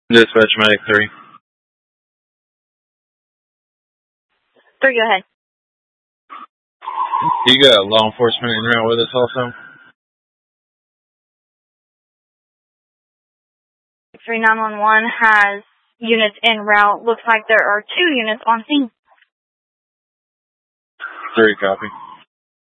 Dispatch Medic 3. 3, go ahead. You got law enforcement en route with us also? 3911 has units en route. Looks like there are 2 units on scene. 3, copy.